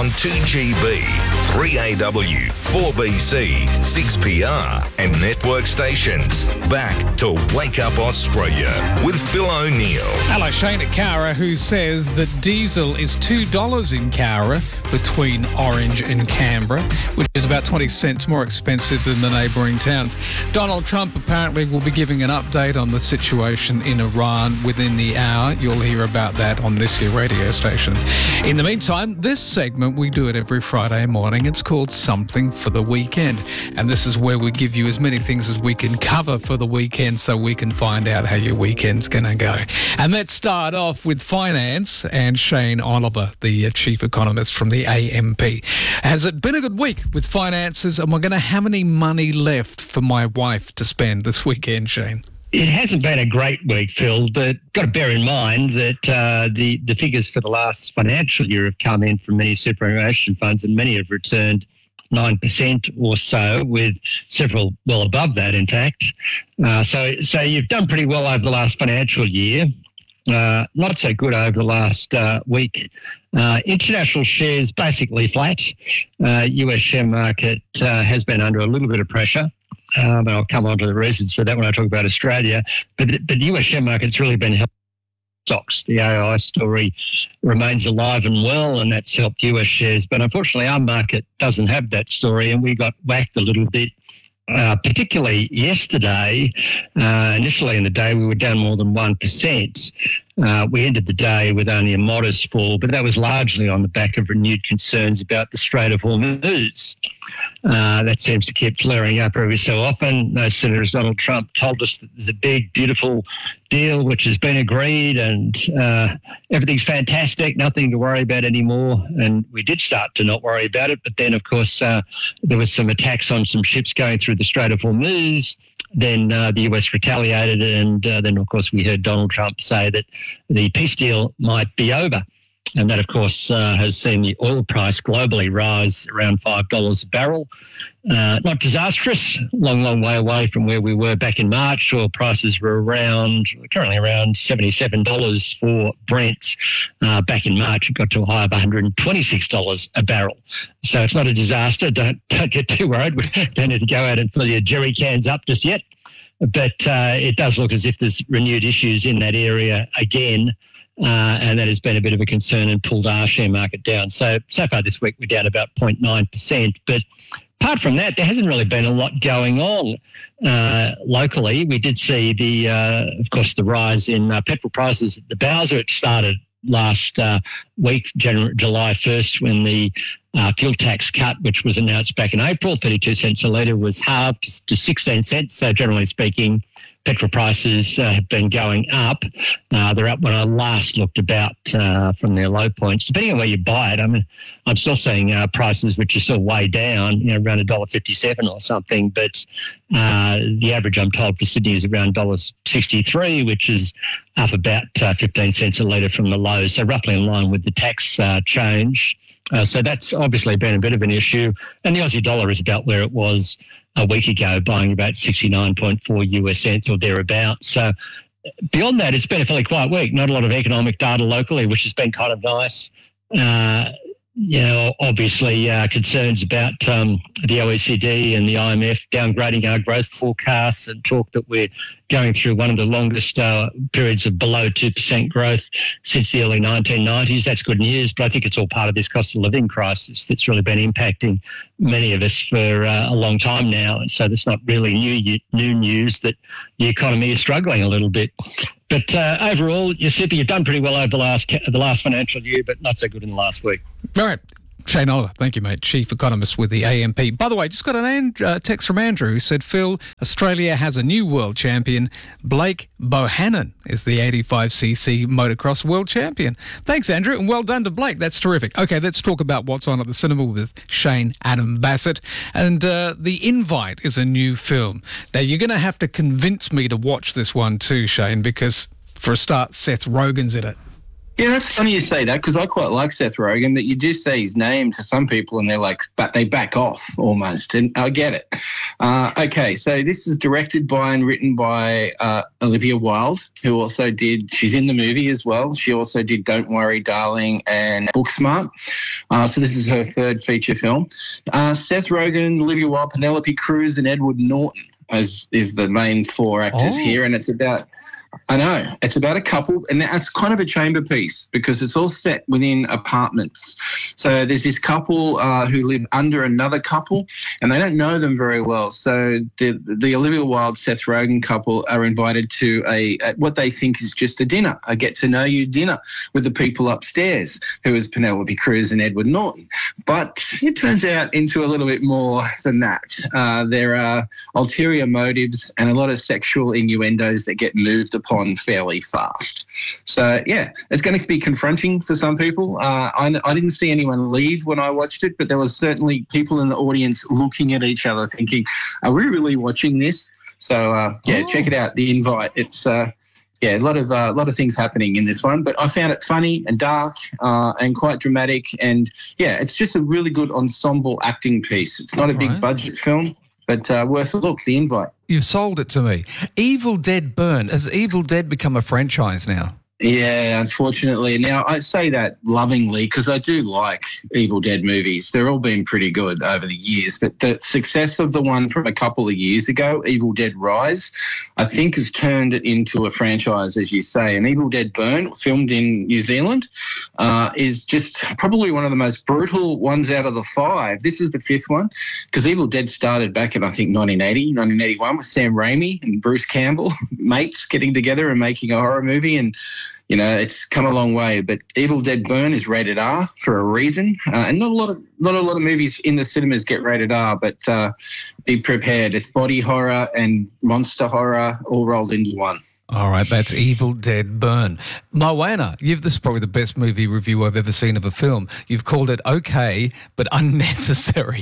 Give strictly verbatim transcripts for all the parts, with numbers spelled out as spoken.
on two G B, three A W, four B C, six P R and network stations. Back to Wake Up Australia with Phil O'Neill. Hello, Shane at Cowra, who says that diesel is two dollars in Cowra between Orange and Canberra, which is about twenty cents more expensive than the neighbouring towns. Donald Trump apparently will be giving an update on the situation in Iran within the hour. You'll hear about that on this here radio station. In the meantime, this segment, we do it every Friday morning. It's called Something for the Weekend. And this is where we give you as many things as we can cover for the weekend so we can find out how your weekend's going to go. And let's start off with finance and Shane Oliver, the uh, chief economist from the A M P. Has it been a good week with finances? Am I going to have any money left for my wife to spend this weekend, Shane? It hasn't been a great week, Phil, but got to bear in mind that uh, the, the figures for the last financial year have come in from many superannuation funds, and many have returned nine percent or so, with several well above that, in fact. Uh, so, so you've done pretty well over the last financial year. Uh, not so good over the last uh, week. Uh, international shares basically flat. Uh, U S share market uh, has been under a little bit of pressure. Um, and I'll come on to the reasons for that when I talk about Australia. But, but the U S share market's really been helped. Stocks. The A I story remains alive and well, and that's helped U S shares. But unfortunately, our market doesn't have that story, and we got whacked a little bit. Uh, particularly yesterday, uh, initially in the day, we were down more than one percent. Uh, we ended the day with only a modest fall, but that was largely on the back of renewed concerns about the Strait of Hormuz. Uh, that seems to keep flaring up every so often. No sooner has Donald Trump told us that there's a big, beautiful deal which has been agreed and uh, everything's fantastic, nothing to worry about anymore. And we did start to not worry about it. But then, of course, uh, there was some attacks on some ships going through the Strait of Hormuz. Then uh, the U S retaliated, and uh, then, of course, we heard Donald Trump say that the peace deal might be over. And that, of course, uh, has seen the oil price globally rise around five dollars a barrel. Uh, not disastrous, long, long way away from where we were back in March. Oil prices were around, currently around seventy-seven dollars for Brent. Uh, back in March, it got to a high of one hundred twenty-six dollars a barrel. So it's not a disaster. Don't, don't get too worried. We don't need to go out and fill your jerry cans up just yet. But uh, it does look as if there's renewed issues in that area again. Uh, and that has been a bit of a concern and pulled our share market down. So, so far this week, we're down about zero point nine percent. But apart from that, there hasn't really been a lot going on uh, locally. We did see, the, uh, of course, the rise in uh, petrol prices at the Bowser. It started last uh, week, January, July first, when the uh, fuel tax cut, which was announced back in April, thirty-two cents a litre, was halved to, to sixteen cents. So generally speaking, petrol prices uh, have been going up. Uh, they're up when I last looked about uh, from their low points. Depending on where you buy it, I mean, I'm still seeing uh, prices which are still way down, you know, around one dollar fifty-seven or something. But uh, the average, I'm told, for Sydney is around one dollar sixty-three, which is up about uh, fifteen cents a litre from the low. So roughly in line with the tax uh, change. Uh, so that's obviously been a bit of an issue. And the Aussie dollar is about where it was a week ago, buying about sixty-nine point four U S cents or thereabouts. So beyond that, it's been a fairly quiet week. Not a lot of economic data locally, which has been kind of nice. Uh, you know, obviously uh, concerns about um, the O E C D and the I M F downgrading our growth forecasts, and talk that we're going through one of the longest uh, periods of below two percent growth since the early nineteen nineties. That's good news, but I think it's all part of this cost of living crisis that's really been impacting many of us for uh, a long time now. And so that's not really new new news that the economy is struggling a little bit. But uh, overall, you super, you've done pretty well over the last the last financial year, but not so good in the last week. All right. Shane Oliver, thank you, mate. Chief economist with the A M P. By the way, just got an and, uh, text from Andrew who said, Phil, Australia has a new world champion. Blake Bohannon is the eighty-five c c motocross world champion. Thanks, Andrew, and well done to Blake. That's terrific. Okay, let's talk about what's on at the cinema with Shane Adam Bassett. And uh, The Invite is a new film. Now, you're going to have to convince me to watch this one too, Shane, because for a start, Seth Rogen's in it. Yeah, that's funny you say that because I quite like Seth Rogen, but you do say his name to some people and they're like, but they back off almost, and I get it. Uh, okay, so this is directed by and written by uh, Olivia Wilde, who also did, she's in the movie as well. She also did Don't Worry, Darling and Booksmart. Uh, so this is her third feature film. Uh, Seth Rogen, Olivia Wilde, Penelope Cruz and Edward Norton as is the main four actors Oh. here, and it's about... I know. It's about a couple, and it's kind of a chamber piece because it's all set within apartments. So there's this couple uh, who live under another couple, and they don't know them very well. So the the Olivia Wilde, Seth Rogen couple are invited to a, a what they think is just a dinner, a get-to-know-you dinner with the people upstairs, who is Penelope Cruz and Edward Norton. But it turns out into a little bit more than that. Uh, there are ulterior motives and a lot of sexual innuendos that get moved upon fairly fast. So, yeah, it's going to be confronting for some people. Uh, I, I didn't see anyone leave when I watched it, but there was certainly people in the audience looking at each other thinking, are we really watching this? So, uh, yeah, Oh. check it out, The Invite. It's, uh, yeah, a lot of uh, a lot of things happening in this one, but I found it funny and dark uh, and quite dramatic. And, yeah, it's just a really good ensemble acting piece. It's not a big Right. budget film, but uh, worth a look, The Invite. You've sold it to me. Evil Dead Burn. Has Evil Dead become a franchise now? Yeah, unfortunately. Now, I say that lovingly because I do like Evil Dead movies. They're all been pretty good over the years, but the success of the one from a couple of years ago, Evil Dead Rise, I think has turned it into a franchise, as you say. And Evil Dead Burn, filmed in New Zealand, uh, is just probably one of the most brutal ones out of the five. This is the fifth one because Evil Dead started back in, I think, nineteen eighty, nineteen eighty-one with Sam Raimi and Bruce Campbell, mates getting together and making a horror movie. And you know, it's come a long way, but Evil Dead Burn is rated R for a reason, uh, and not a lot of not a lot of movies in the cinemas get rated R. But uh, be prepared; it's body horror and monster horror all rolled into one. All right, that's Evil Dead Burn. Moana, you've this is probably the best movie review I've ever seen of a film. You've called it okay, but unnecessary.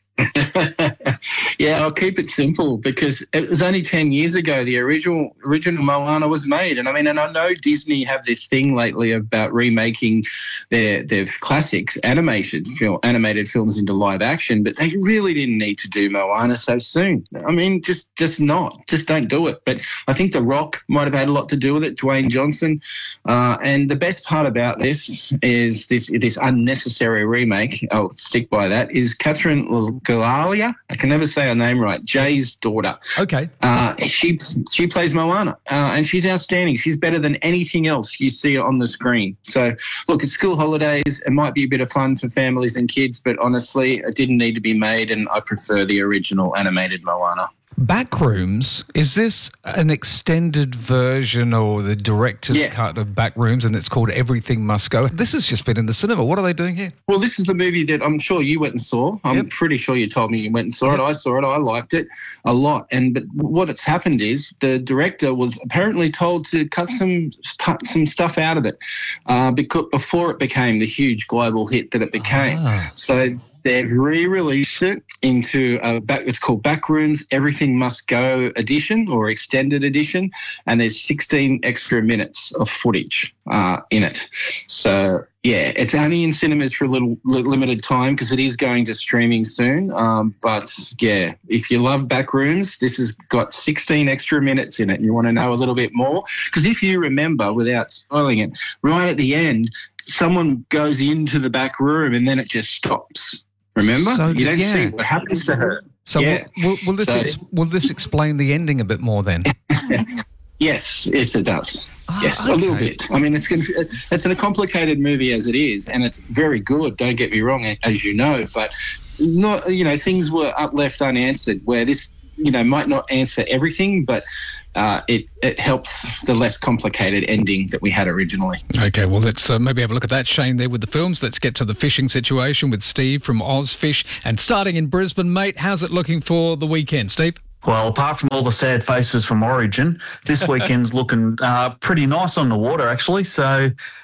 Yeah, I'll keep it simple because it was only ten years ago the original original Moana was made. And I mean, and I know Disney have this thing lately about remaking their their classics, animated film, animated films into live action, but they really didn't need to do Moana so soon. I mean, just just not, just don't do it. But I think The Rock might have had a lot to do with it, Dwayne Johnson. Uh, and the best part about this is this this unnecessary remake. I'll stick by that. Is Catherine Galalia? I can never say her name right. Jay's daughter. Okay. Uh, she she plays Moana, uh, and she's outstanding. She's better than anything else you see on the screen. So, look, it's school holidays. It might be a bit of fun for families and kids, but honestly, it didn't need to be made, and I prefer the original animated Moana. Backrooms, is this an extended version or the director's Yeah. cut of Backrooms, and it's called Everything Must Go? This has just been in the cinema. What are they doing here? Well, this is the movie that I'm sure you went and saw. I'm Yep. pretty sure you told me you went and saw it. I saw it. I liked it a lot. And but what it's happened is the director was apparently told to cut some cut some stuff out of it uh, because before it became the huge global hit that it became. Ah. So they've re-released it into a back. It's called Backrooms Everything Must Go edition or extended edition, and there's sixteen extra minutes of footage uh, in it. So yeah, it's only in cinemas for a little li- limited time because it is going to streaming soon. Um, but yeah, if you love Backrooms, this has got sixteen extra minutes in it, and you want to know a little bit more. Because if you remember, without spoiling it, right at the end, someone goes into the back room and then it just stops. Remember? So, you don't yeah. see what happens to her. So yeah. will, will, will, this So- ex- will this explain the ending a bit more then? Yes, yes, it does. Ah, Yes, a little okay. bit. I mean, it's conf- it's a complicated movie as it is, and it's very good. Don't get me wrong, as you know, but not you know things were up left unanswered. Where this you know might not answer everything, but uh, it it helps the less complicated ending that we had originally. Okay, well, let's uh, maybe have a look at that, Shane, there with the films. Let's get to the fishing situation with Steve from Ozfish. And starting in Brisbane, mate, how's it looking for the weekend, Steve? Well, apart from all the sad faces from Origin, this weekend's looking uh, pretty nice on the water, actually. So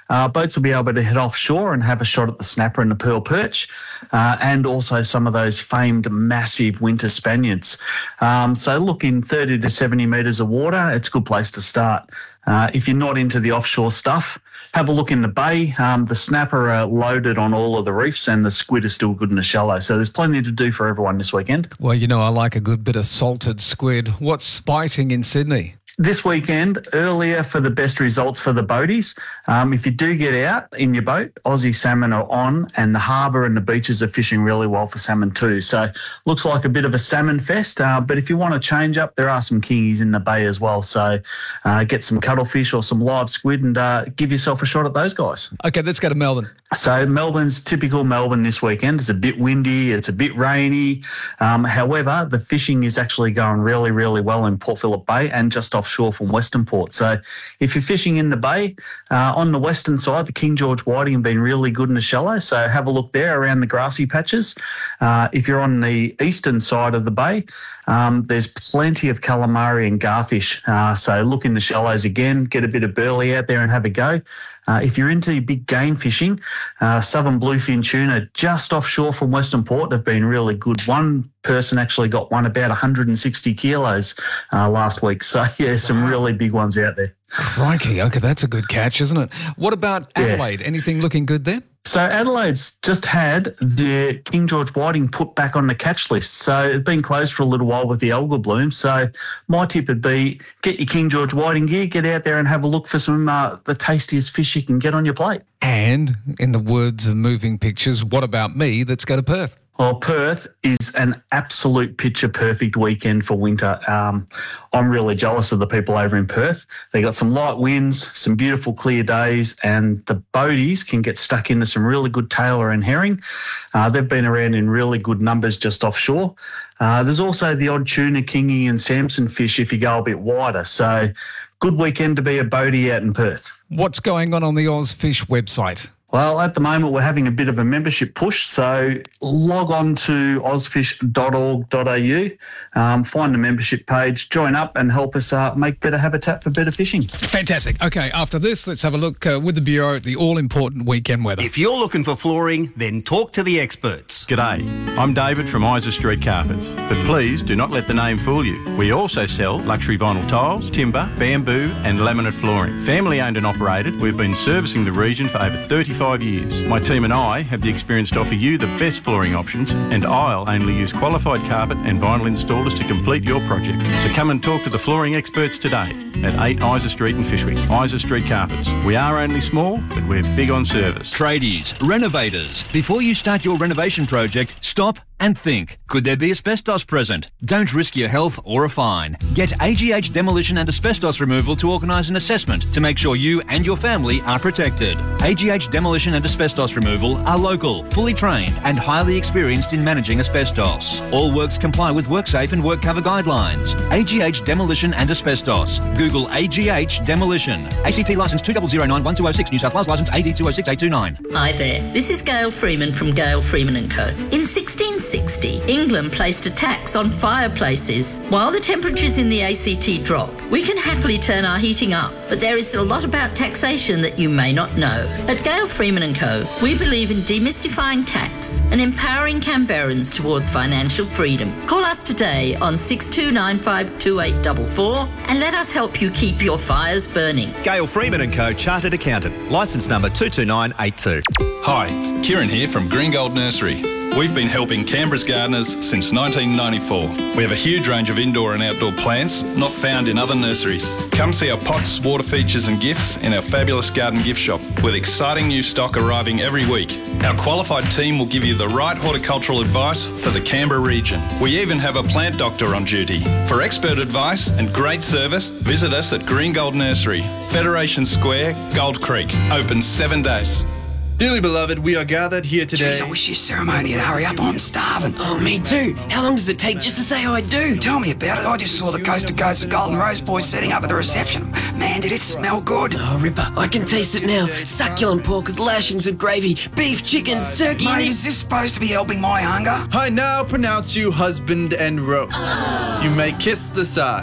Uh, boats will be able to head offshore and have a shot at the snapper and the pearl perch, uh, and also some of those famed massive winter Spaniards. Um, so look, in thirty to seventy metres of water, it's a good place to start. Uh, if you're not into the offshore stuff, have a look in the bay. Um, the snapper are loaded on all of the reefs and the squid is still good in the shallow. So there's plenty to do for everyone this weekend. Well, you know, I like a good bit of salted squid. What's biting in Sydney? This weekend, earlier for the best results for the boaties. Um, if you do get out in your boat, Aussie salmon are on, and the harbour and the beaches are fishing really well for salmon too. So looks like a bit of a salmon fest. Uh, but if you want to change up, there are some kingies in the bay as well. So uh, get some cuttlefish or some live squid and uh, give yourself a shot at those guys. Okay, let's go to Melbourne. So Melbourne's typical Melbourne this weekend. It's a bit windy, it's a bit rainy. Um, however, the fishing is actually going really, really well in Port Phillip Bay and just offshore from Western Port. So if you're fishing in the bay, uh, on the western side, the King George whiting have been really good in the shallow. So have a look there around the grassy patches. Uh, if you're on the eastern side of the bay, Um, there's plenty of calamari and garfish. Uh, so look in the shallows again, get a bit of burley out there and have a go. Uh, if you're into big game fishing, uh, southern bluefin tuna just offshore from Western Port have been really good. One person actually got one about one hundred sixty kilos uh, last week. So, yeah, some really big ones out there. Crikey. Okay, that's a good catch, isn't it? What about Adelaide? Yeah. Anything looking good there? So Adelaide's just had the King George whiting put back on the catch list. So it'd been closed for a little while with the algal bloom. So my tip would be get your King George whiting gear, get out there and have a look for some uh, the tastiest fish you can get on your plate. And in the words of Moving Pictures, what about me? Let's go to Perth. Well, Perth is an absolute picture-perfect weekend for winter. Um, I'm really jealous of the people over in Perth. They got some light winds, some beautiful clear days, and the boaties can get stuck into some really good tailor and herring. Uh, they've been around in really good numbers just offshore. Uh, there's also the odd tuna, kingy and Samson fish if you go a bit wider. So good weekend to be a boatie out in Perth. What's going on on the Ozfish website? Well, at the moment, we're having a bit of a membership push, so log on to ozfish dot org dot a u, um, find the membership page, join up and help us uh, make better habitat for better fishing. Fantastic. Okay, after this, let's have a look uh, with the Bureau at the all-important weekend weather. If you're looking for flooring, then talk to the experts. G'day, I'm David from Isa Street Carpets, but please do not let the name fool you. We also sell luxury vinyl tiles, timber, bamboo and laminate flooring. Family owned and operated, we've been servicing the region for over thirty-five years. My team and I have the experience to offer you the best flooring options, and I'll only use qualified carpet and vinyl installers to complete your project. So come and talk to the flooring experts today at eight Isa Street in Fishwick. Isa Street Carpets. We are only small, but we're big on service. Tradies, renovators. Before you start your renovation project, stop and think. Could there be asbestos present? Don't risk your health or a fine. Get A G H Demolition and Asbestos Removal to organise an assessment to make sure you and your family are protected. A G H Demolition and Asbestos Removal are local, fully trained and highly experienced in managing asbestos. All works comply with WorkSafe and WorkCover guidelines. A G H Demolition and Asbestos. Google A G H Demolition. A C T licence two zero zero nine one two zero six, New South Wales licence A D two zero six eight two nine. Hi there, this is Gail Freeman from Gail Freeman and Co. In sixteen sixty, England placed a tax on fireplaces. While the temperatures in the A C T drop, we can happily turn our heating up, but there is a lot about taxation that you may not know. At Gail Freeman and Co, we believe in demystifying tax and empowering Canberrans towards financial freedom. Call us today on six two nine five two eight four four and let us help you keep your fires burning. Gail Freeman and Co, Chartered Accountant, licence number two two nine eight two. Hi, Kieran here from Green Gold Nursery. We've been helping Canberra's gardeners since nineteen ninety-four. We have a huge range of indoor and outdoor plants not found in other nurseries. Come see our pots, water features and gifts in our fabulous garden gift shop with exciting new stock arriving every week. Our qualified team will give you the right horticultural advice for the Canberra region. We even have a plant doctor on duty. For expert advice and great service, visit us at Green Gold Nursery, Federation Square, Gold Creek. Open seven days. Dearly beloved, we are gathered here today. Jeez, I wish your ceremony would hurry up. I'm starving. Oh, me too. How long does it take just to say I do? Tell me about it. I just saw the Coast to Coast Golden Rose boys setting up at the reception. Man, did it smell good. Oh, Ripper, I can taste it now. Succulent pork with lashings of gravy, beef, chicken, turkey... Mate, is this supposed to be helping my hunger? I now pronounce you husband and roast. You may kiss the side.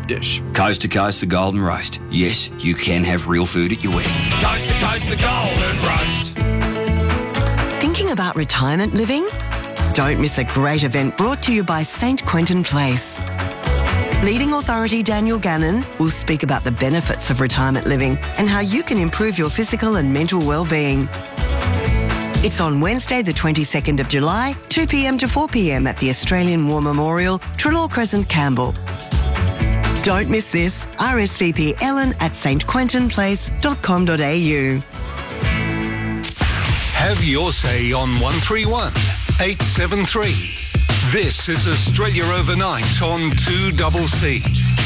deep dish. Coast to Coast the Golden Roast. Yes, you can have real food at your wedding. Coast to Coast the Golden Roast. Thinking about retirement living? Don't miss a great event brought to you by Saint Quentin Place. Leading authority Daniel Gannon will speak about the benefits of retirement living and how you can improve your physical and mental well-being. It's on Wednesday the twenty-second of July, two p.m. to four p.m. at the Australian War Memorial, Trelaw Crescent, Campbell. Don't miss this. R S V P Ellen at s t quentin place dot com dot a u. Have your say on one three one, eight seven three. This is Australia Overnight on two C C.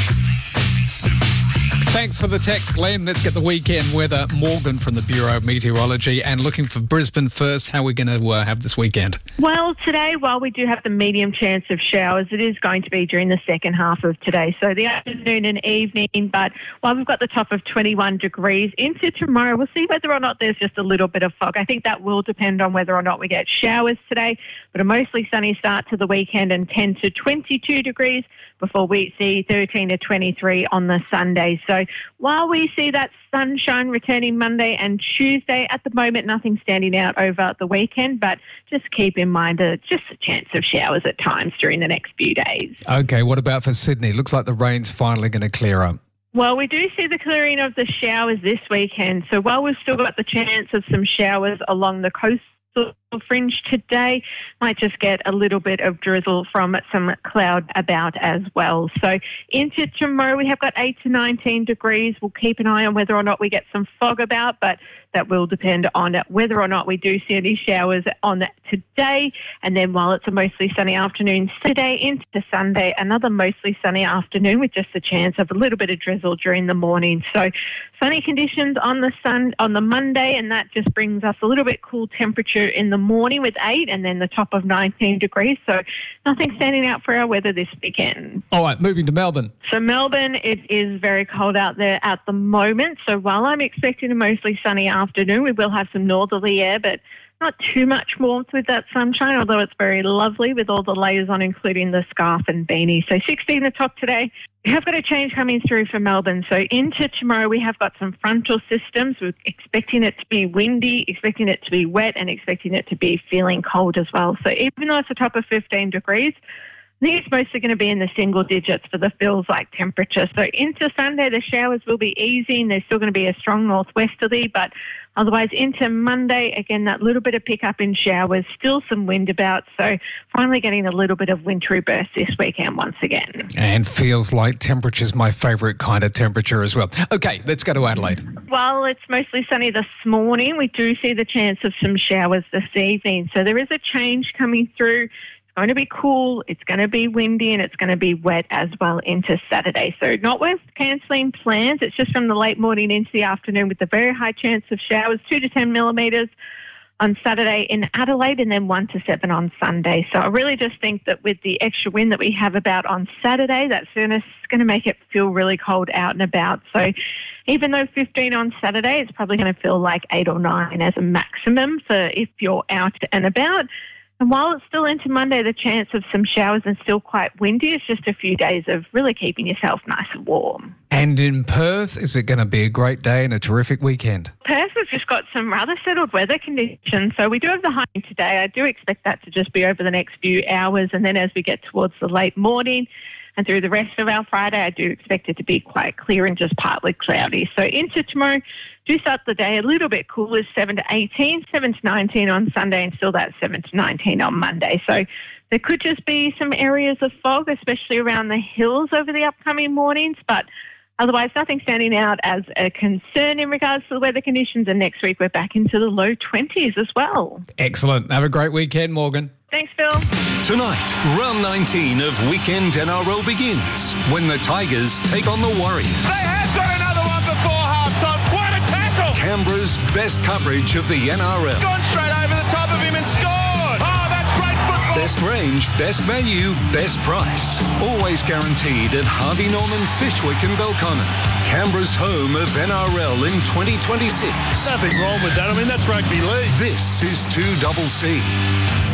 Thanks for the text, Glenn. Let's get the weekend weather. Morgan from the Bureau of Meteorology. And looking for Brisbane first, how are we going to uh, have this weekend? Well, today, while we do have the medium chance of showers, it is going to be during the second half of today. So the afternoon and evening, but while we've got the top of twenty-one degrees, into tomorrow, we'll see whether or not there's just a little bit of fog. I think that will depend on whether or not we get showers today, but a mostly sunny start to the weekend and ten to twenty-two degrees before we see thirteen to twenty-three on the Sunday. So while we see that sunshine returning Monday and Tuesday, at the moment nothing standing out over the weekend, but just keep in mind that just a chance of showers at times during the next few days. Okay, what about for Sydney? Looks like the rain's finally going to clear up. Well, we do see the clearing of the showers this weekend. So while we've still got the chance of some showers along the coast fringe today, might just get a little bit of drizzle from some cloud about as well. So into tomorrow, we have got eight to nineteen degrees. We'll keep an eye on whether or not we get some fog about, but that will depend on whether or not we do see any showers on today. And then while it's a mostly sunny afternoon, Saturday into Sunday, another mostly sunny afternoon with just a chance of a little bit of drizzle during the morning. So sunny conditions on the sun on the Monday, and that just brings us a little bit cool temperature in the morning with eight and then the top of nineteen degrees. So nothing standing out for our weather this weekend. All right, moving to Melbourne. So Melbourne, it is very cold out there at the moment. So while I'm expecting a mostly sunny afternoon, we will have some northerly air, but not too much warmth with that sunshine, although it's very lovely with all the layers on, including the scarf and beanie. So sixteen the top today. We have got a change coming through for Melbourne. So into tomorrow, we have got some frontal systems. We're expecting it to be windy, expecting it to be wet, and expecting it to be feeling cold as well. So even though it's a top of fifteen degrees, I think it's mostly going to be in the single digits for the feels-like temperature. So into Sunday, the showers will be easing. There's still going to be a strong northwesterly, but otherwise into Monday, again, that little bit of pickup in showers, still some wind about. So finally getting a little bit of wintry burst this weekend once again. And feels like temperature's my favourite kind of temperature as well. Okay, let's go to Adelaide. While it's mostly sunny this morning, we do see the chance of some showers this evening. So there is a change coming through. It's going to be cool, it's going to be windy, and it's going to be wet as well into Saturday. So not worth cancelling plans. It's just from the late morning into the afternoon with a very high chance of showers, two to ten millimetres on Saturday in Adelaide, and then one to seven on Sunday. So I really just think that with the extra wind that we have about on Saturday, that's going to make it feel really cold out and about. So even though fifteen on Saturday, it's probably going to feel like eight or nine as a maximum for if you're out and about. And while it's still into Monday, the chance of some showers and still quite windy, it's just a few days of really keeping yourself nice and warm. And in Perth, is it going to be a great day and a terrific weekend? Perth, we've just got some rather settled weather conditions. So we do have the high today. I do expect that to just be over the next few hours. And then as we get towards the late morning and through the rest of our Friday, I do expect it to be quite clear and just partly cloudy. So into tomorrow, do start the day a little bit cooler, seven to eighteen, seven to nineteen on Sunday, and still that seven to nineteen on Monday. So there could just be some areas of fog, especially around the hills over the upcoming mornings, but otherwise nothing standing out as a concern in regards to the weather conditions. And next week we're back into the low twenties as well. Excellent. Have a great weekend, Morgan. Thanks, Phil. Tonight, round nineteen of Weekend N R L begins when the Tigers take on the Warriors. They have got another one before half-time. Quite a tackle. Canberra's best coverage of the N R L. Gone straight over the top of him and scored. Oh, that's great football. Best range, best value, best price. Always guaranteed at Harvey Norman, Fishwick and Belconnen. Canberra's home of N R L in twenty twenty-six. Nothing wrong with that. I mean, that's rugby league. This is two C C.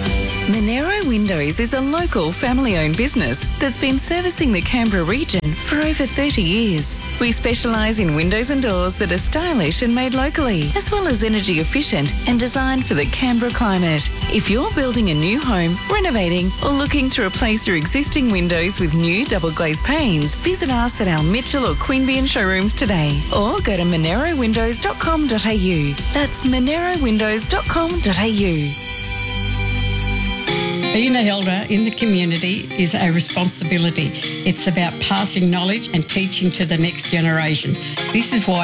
Monero Windows is a local family-owned business that's been servicing the Canberra region for over thirty years. We specialise in windows and doors that are stylish and made locally, as well as energy efficient and designed for the Canberra climate. If you're building a new home, renovating or looking to replace your existing windows with new double glazed panes, visit us at our Mitchell or Queanbeyan showrooms today or go to monero windows dot com dot a u. That's monero windows dot com dot a u. Being an elder in the community is a responsibility. It's about passing knowledge and teaching to the next generation. This is why